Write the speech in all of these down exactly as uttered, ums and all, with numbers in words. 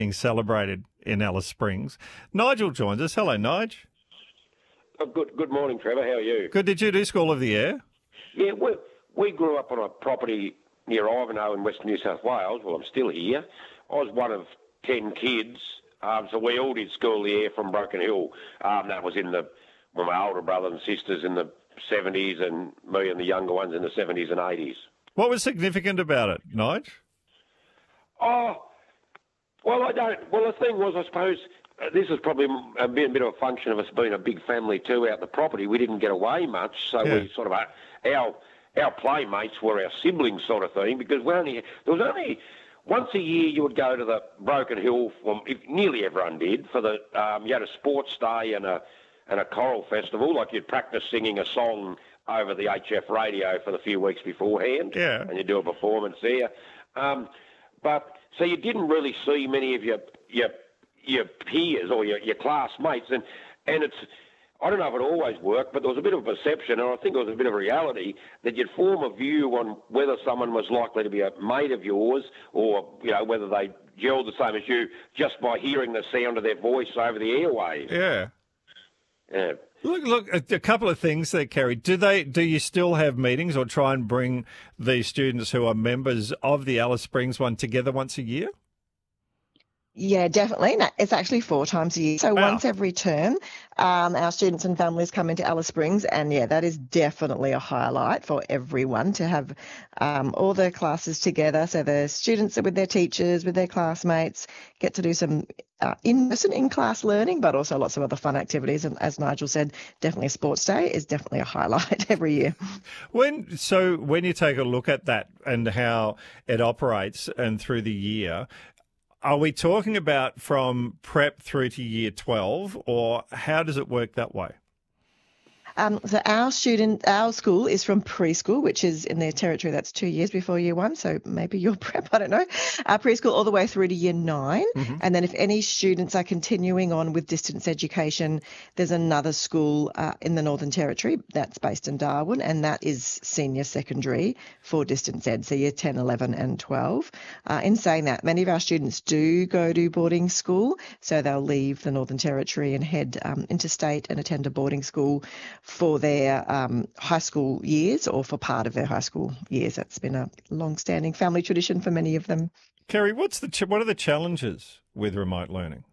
being celebrated in Alice Springs. Nigel joins us. Hello, Nige. Oh, good good morning, Trevor. How are you? Good. Did you do School of the Air? Yeah, we, we grew up on a property near Ivanhoe in Western New South Wales. Well, I'm still here. I was one of ten kids, um, so we all did School of the Air from Broken Hill. Um, that was in the, well, my older brothers and sisters in the seventies and me and the younger ones in the seventies and eighties. What was significant about it, Nige? Oh, well, I don't. Well, the thing was, I suppose, uh, this is probably a bit, a bit of a function of us being a big family too out the property. We didn't get away much, so Yeah. we sort of, uh, our our playmates were our siblings sort of thing, because we only, there was only, once a year you would go to the Broken Hill, well, if, nearly everyone did, for the, um, you had a sports day and a, and a choral festival, like you'd practice singing a song over the H F radio for the few weeks beforehand, Yeah. and you do a performance there. Um, but so you didn't really see many of your your your peers or your, your classmates, and and it's, I don't know if it always worked, but there was a bit of a perception, and I think it was a bit of a reality, that you'd form a view on whether someone was likely to be a mate of yours, or you know whether they gelled the same as you just by hearing the sound of their voice over the airwaves. Yeah. Yeah. Look, look, a, a couple of things there, Kerry. Do they? Do you still have meetings or try and bring the students who are members of the Alice Springs one together once a year? Yeah, definitely. No, it's actually four times a year. So Wow. once every term, um, our students and families come into Alice Springs, and yeah, that is definitely a highlight for everyone to have um, all the classes together. So the students are with their teachers, with their classmates, get to do some uh, in-person, in-class learning, but also lots of other fun activities. And as Nigel said, definitely a sports day is definitely a highlight every year. When so when you take a look at that and how it operates and through the year, are we talking about from prep through to year twelve, or how does it work that way? Um, so our student, our school is from preschool, which is in their territory. That's two years before year one. So maybe your prep, I don't know. Uh, preschool all the way through to year nine. Mm-hmm. And then if any students are continuing on with distance education, there's another school uh, in the Northern Territory that's based in Darwin, and that is senior secondary for distance ed, so year ten, eleven and twelve. Uh, in saying that, many of our students do go to boarding school, so they'll leave the Northern Territory and head um, interstate and attend a boarding school for their um, high school years, or for part of their high school years. That's been a long-standing family tradition for many of them. Kerry, what's the ch- what are the challenges with remote learning?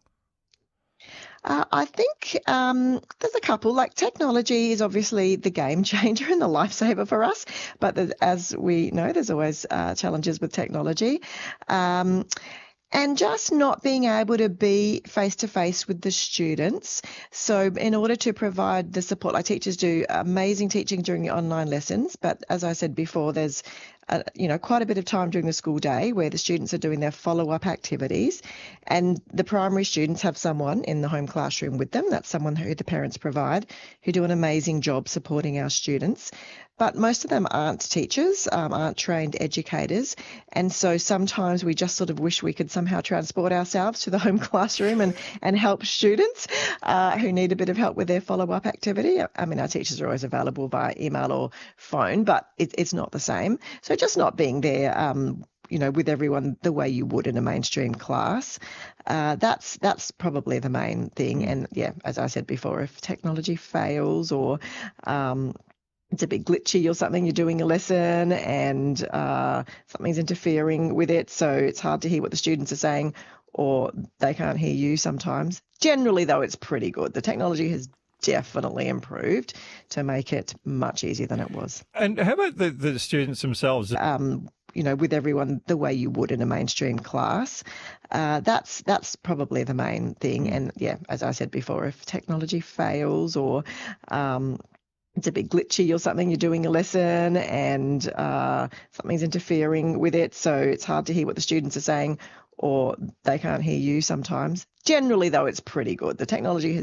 Uh, I think um, there's a couple. Like, technology is obviously the game changer and the lifesaver for us, but there's- as we know, there's always uh, challenges with technology. Um, And just not being able to be face-to-face with the students. So in order to provide the support, like teachers do amazing teaching during the online lessons, but as I said before, there's uh, you know, quite a bit of time during the school day where the students are doing their follow-up activities, and the primary students have someone in the home classroom with them. That's someone who the parents provide, who do an amazing job supporting our students. But most of them aren't teachers, um, aren't trained educators. And so sometimes we just sort of wish we could somehow transport ourselves to the home classroom and, and help students uh, who need a bit of help with their follow-up activity. I mean, our teachers are always available by email or phone, but it, it's not the same. So just not being there, um, you know, with everyone the way you would in a mainstream class. Uh, that's that's probably the main thing. And yeah, as I said before, if technology fails or um, it's a bit glitchy or something, you're doing a lesson and uh, something's interfering with it, so it's hard to hear what the students are saying, or they can't hear you sometimes. Generally, though, it's pretty good. The technology has definitely improved to make it much easier than it was. And how about the, the students themselves? Um, you know, with everyone the way you would in a mainstream class. Uh, that's that's probably the main thing. And yeah, as I said before, if technology fails or um, it's a bit glitchy or something, you're doing a lesson and uh, something's interfering with it, so it's hard to hear what the students are saying, or they can't hear you sometimes. Generally, though, it's pretty good. The technology has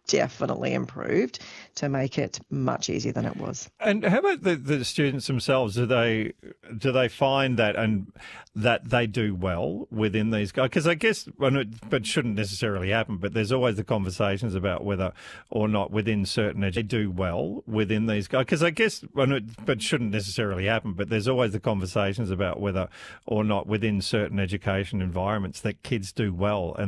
definitely improved to make it much easier than it was. And how about the, the students themselves? Do they do they find that and that they do well within these guys? Because I guess, well, it, but shouldn't necessarily happen. But there's always the conversations about whether or not within certain edu- they do well within these guys. Because I guess, well, it, but shouldn't necessarily happen. But there's always the conversations about whether or not within certain education environments that kids do well. And